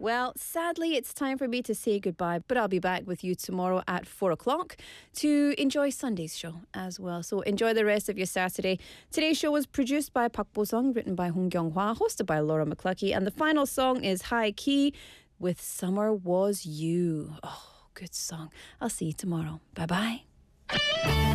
Well, sadly, it's time for me to say goodbye, but I'll be back with you tomorrow at 4 o'clock to enjoy Sunday's show as well. So enjoy the rest of your Saturday. Today's show was produced by Park Bo-sung, written by Hong Kyung-hwa, hosted by Laura McCluckey, and the final song is High Key with Summer Was You. Oh, good song. I'll see you tomorrow. Bye-bye.